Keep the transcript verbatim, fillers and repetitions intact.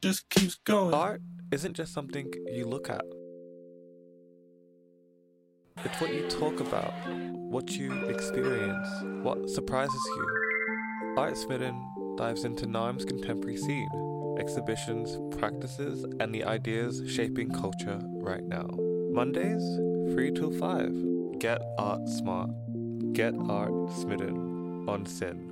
just keeps going. Art isn't just something you look at. It's what you talk about, what you experience, what surprises you. Art Smitten dives into Naarm's contemporary scene, exhibitions, practices, and the ideas shaping culture right now. Mondays, three till five. Get art smart. Get art smitten on Sin.